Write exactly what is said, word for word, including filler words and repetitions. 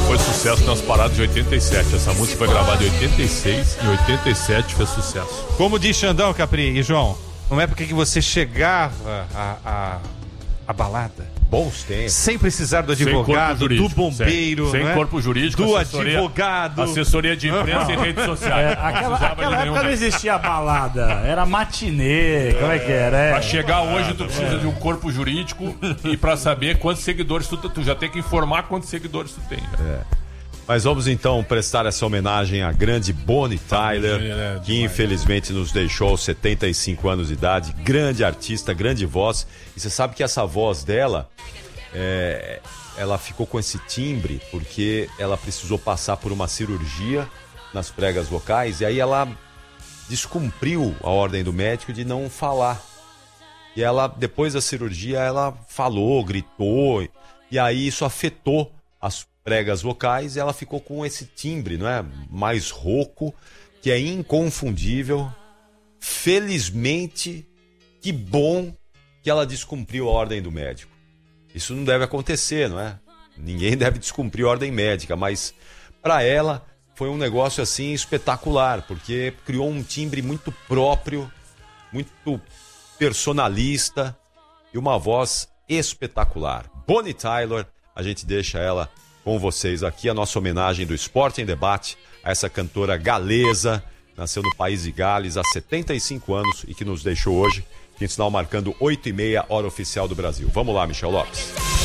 foi sucesso nas paradas de oitenta e sete. Essa música foi gravada em oitenta e seis e em oitenta e sete fez sucesso. Como diz Xandão, Capri e João, não é porque que você chegava a, a, a balada bons tempos, sem precisar do advogado, do bombeiro, sem, sem né? corpo jurídico, do assessoria, advogado, assessoria de imprensa uhum. e redes sociais. É, aquela aquela época não existia balada, era matinê, como é que era? É. Pra chegar hoje tu precisa é. de um corpo jurídico e pra saber quantos seguidores tu, tu já tem que informar quantos seguidores tu tem. É. Mas vamos então prestar essa homenagem à grande Bonnie Tyler, é, que infelizmente nos deixou aos setenta e cinco anos de idade. Grande artista, grande voz. E você sabe que essa voz dela, é, ela ficou com esse timbre porque ela precisou passar por uma cirurgia nas pregas vocais. E aí ela descumpriu a ordem do médico de não falar. E ela, depois da cirurgia, ela falou, gritou. E aí isso afetou as pregas vocais e ela ficou com esse timbre, não é? Mais rouco, que é inconfundível. Felizmente, que bom que ela descumpriu a ordem do médico. Isso não deve acontecer, não é? Ninguém deve descumprir a ordem médica, mas para ela foi um negócio assim espetacular, porque criou um timbre muito próprio, muito personalista e uma voz espetacular. Bonnie Tyler, a gente deixa ela com vocês aqui, a nossa homenagem do Esporte em Debate a essa cantora galesa, nasceu no país de Gales há setenta e cinco anos e que nos deixou hoje, em sinal marcando oito e meia, hora oficial do Brasil. Vamos lá, Michel Lopes.